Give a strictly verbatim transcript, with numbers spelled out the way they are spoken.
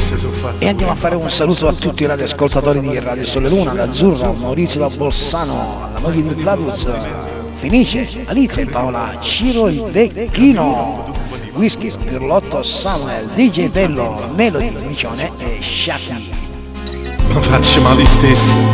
E andiamo a fare un saluto a tutti i radioascoltatori di Radio Sole Luna, l'Azzurro, Maurizio da Bolzano, alla moglie di Vladuz, Fenice, Alice, Paola, Ciro il Vecchino, Whisky, Pirlotto, Samuel, D J Bello, Melody, Micione e Shaki. Ma faccio male stesso.